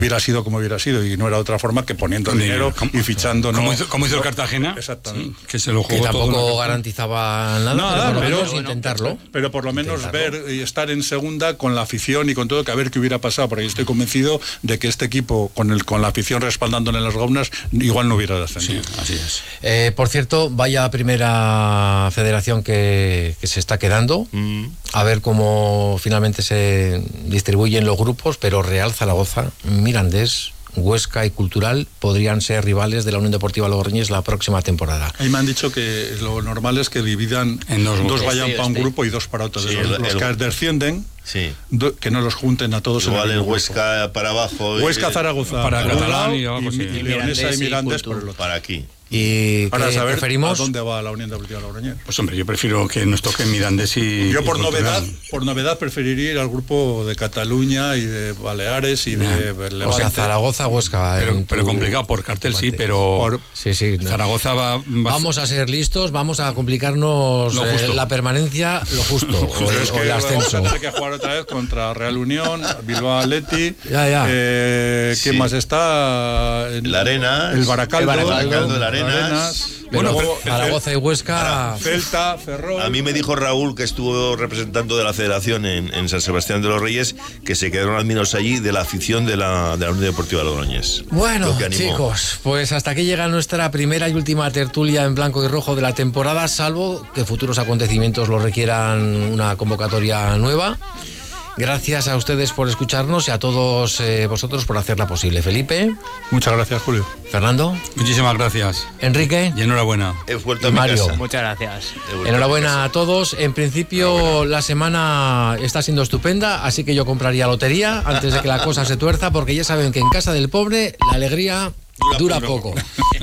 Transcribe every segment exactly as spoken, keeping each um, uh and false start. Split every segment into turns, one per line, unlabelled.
hubiera sido como hubiera sido, y no era otra forma que poniendo dinero y fichando.
Como
no,
hizo, como hizo el
no,
Cartagena,
exactamente.
Sí, que se lo jugó
que tampoco
todo
garantizaba nada,
no,
pero, por lo
pero,
menos
bueno,
intentarlo.
Pero por lo menos
intentarlo.
ver y estar en segunda con la afición y con todo, que a ver qué hubiera pasado, porque yo estoy convencido de que este equipo, con el con la afición respaldándole en las gaunas, igual no hubiera descendido.
Sí, así es.
Eh, por cierto, vaya primera federación que, que se está quedando, mm. a ver cómo finalmente se distribuyen los grupos, pero Real Zaragoza, Mirandés, Huesca y Cultural podrían ser rivales de la Unión Deportiva Logroñés la próxima temporada.
Ahí me han dicho que lo normal es que dividan, en dos, dos vayan sí, para un grupo y dos para otro. Sí, los, el, los que el, descienden, sí. do, que no los junten a todos.
Igual
en el
el Huesca grupo. Para abajo.
Huesca, y, Zaragoza
para Catalán y,
y, y, y Leonesa y Mirandés por el otro.
Para aquí.
¿Y
para saber
preferimos?
a dónde va la Unión Deportiva Logroñés?
Pues hombre, yo prefiero que nos toque Mirandés y...
Yo por
y
novedad por novedad preferiría ir al grupo de Cataluña y de Baleares y nah. de Levante.
O sea, Zaragoza, Huesca...
Pero,
tu,
pero complicado, por cartel sí, pero... Por,
sí, sí. No.
Zaragoza va, va...
Vamos a ser listos, vamos a complicarnos eh, la permanencia, lo justo, o,
pero es
o
que
el ascenso.
Vamos a tener que jugar otra vez contra Real Unión, Bilbao Athletic,
ya, ya.
Eh, ¿qué sí. más está?
La Arena,
el Baracaldo,
el Baracaldo de la Arenas...
Bueno, luego, Zaragoza y Huesca...
Celta, Ferrol...
A mí me dijo Raúl, que estuvo representando de la federación en, en San Sebastián de los Reyes, que se quedaron al menos allí de la afición de la, de la Unión Deportiva Logroñés.
Bueno, chicos, pues hasta aquí llega nuestra primera y última tertulia en blanco y rojo de la temporada, salvo que futuros acontecimientos lo requieran una convocatoria nueva. Gracias a ustedes por escucharnos y a todos eh, vosotros por hacerla posible. Felipe.
Muchas gracias, Julio.
Fernando.
Muchísimas gracias.
Enrique.
Y enhorabuena.
He vuelto
y
a mi
Mario.
casa.
Muchas gracias.
Enhorabuena a, a todos. En principio la semana está siendo estupenda, así que yo compraría lotería antes de que la cosa se tuerza, porque ya saben que en casa del pobre la alegría dura, dura poco.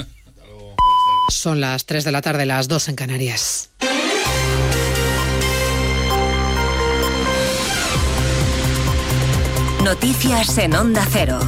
Son las tres de la tarde, las dos en Canarias.
Noticias en Onda Cero.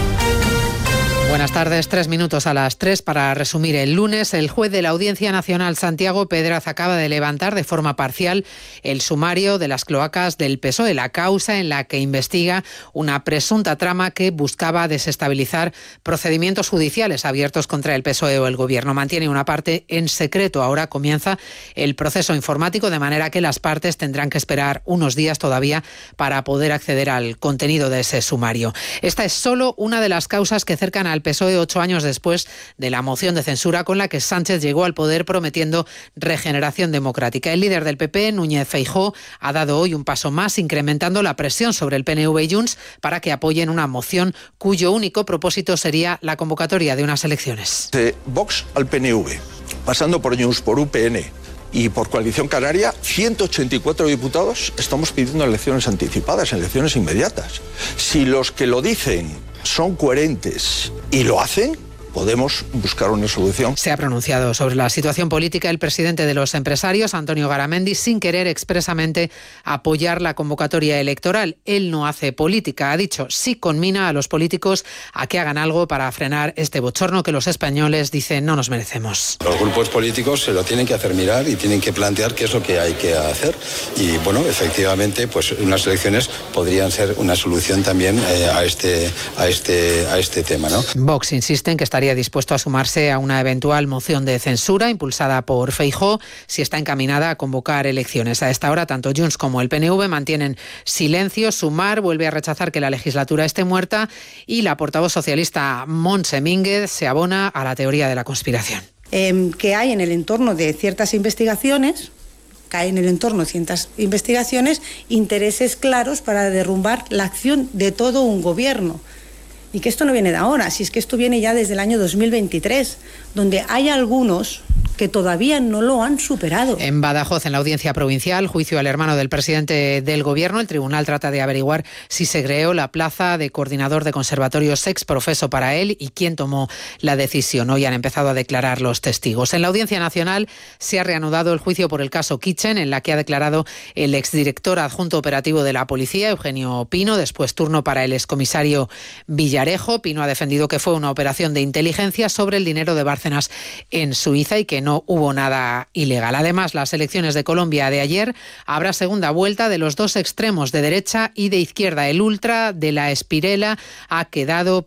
Buenas tardes, tres minutos a las tres para resumir el lunes. El juez de la Audiencia Nacional, Santiago Pedraz, acaba de levantar de forma parcial el sumario de las cloacas del P S O E, la causa en la que investiga una presunta trama que buscaba desestabilizar procedimientos judiciales abiertos contra el P S O E o el Gobierno. Mantiene una parte en secreto. Ahora comienza el proceso informático, de manera que las partes tendrán que esperar unos días todavía para poder acceder al contenido de ese sumario. Esta es solo una de las causas que cercan al P S O E ocho años después de la moción de censura con la que Sánchez llegó al poder prometiendo regeneración democrática. El líder del P P, Núñez Feijóo, ha dado hoy un paso más, incrementando la presión sobre el P N V y Junts para que apoyen una moción cuyo único propósito sería la convocatoria de unas elecciones.
De Vox al P N V, pasando por Junts, por U P N y por Coalición Canaria, ciento ochenta y cuatro diputados estamos pidiendo elecciones anticipadas, elecciones inmediatas. Si los que lo dicen son coherentes y lo hacen, podemos buscar una solución.
Se ha pronunciado sobre la situación política el presidente de los empresarios, Antonio Garamendi, sin querer expresamente apoyar la convocatoria electoral. Él no hace política, ha dicho, sí conmina a los políticos a que hagan algo para frenar este bochorno que los españoles dicen no nos merecemos.
Los grupos políticos se lo tienen que hacer mirar y tienen que plantear qué es lo que hay que hacer. Y bueno, efectivamente, pues unas elecciones podrían ser una solución también eh, a este a este a este tema, ¿no?
Vox insiste en que está estaría dispuesto a sumarse a una eventual moción de censura impulsada por Feijóo si está encaminada a convocar elecciones. A esta hora, tanto Junts como el P N V mantienen silencio. Sumar vuelve a rechazar que la legislatura esté muerta y la portavoz socialista Montse Mínguez se abona a la teoría de la conspiración.
Eh, que hay en el entorno de ciertas investigaciones, que hay en el entorno de ciertas investigaciones, intereses claros para derrumbar la acción de todo un gobierno. Y que esto no viene de ahora, si es que esto viene ya desde el año dos mil veintitrés, donde hay algunos que todavía no lo han superado.
En Badajoz, en la audiencia provincial, juicio al hermano del presidente del Gobierno. El tribunal trata de averiguar si se creó la plaza de coordinador de conservatorios ex profeso para él y quién tomó la decisión. Hoy han empezado a declarar los testigos. En la Audiencia Nacional se ha reanudado el juicio por el caso Kitchen, en la que ha declarado el exdirector adjunto operativo de la policía, Eugenio Pino, después turno para el excomisario Villarejo. Pino ha defendido que fue una operación de inteligencia sobre el dinero de Bárcenas en Suiza y que no No hubo nada ilegal. Además, las elecciones de Colombia de ayer habrá segunda vuelta de los dos extremos de derecha y de izquierda. El ultra de la Espirela ha quedado